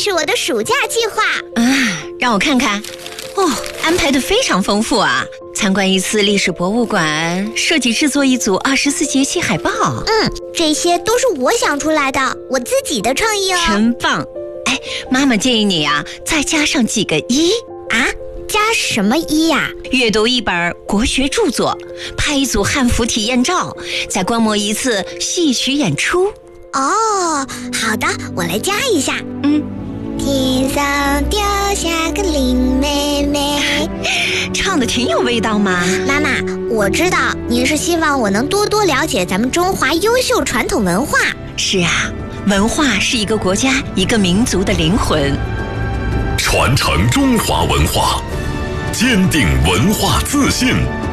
是我的暑假计划。 让我看看。安排得非常丰富啊！参观一次历史博物馆，设计制作一组24节气海报。 这些都是我想出来的，我自己的创意哦。 真棒！妈妈建议你啊，再加上几个一。 加什么一呀？ 阅读一本国学著作，拍一组汉服体验照，再观摩一次戏曲演出。 好的，我来加一下。天上掉下个林妹妹， 唱得挺有味道嘛。 妈妈，我知道您是希望我能多多了解咱们中华优秀传统文化。 是啊，文化是一个国家、一个民族的灵魂。 传承中华文化，坚定文化自信。